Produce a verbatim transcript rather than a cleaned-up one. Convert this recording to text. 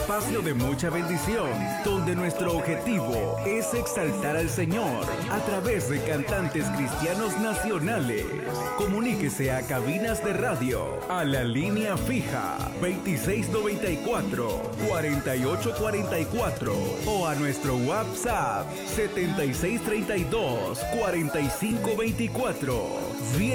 espacio de mucha bendición, donde nuestro objetivo es exaltar al Señor a través de cantantes cristianos nacionales. Comuníquese a cabinas de radio a la línea fija veintiséis noventa y cuatro, cuarenta y ocho cuarenta y cuatro o a nuestro WhatsApp setenta y seis treinta y dos, cuarenta y cinco veinticuatro. Bien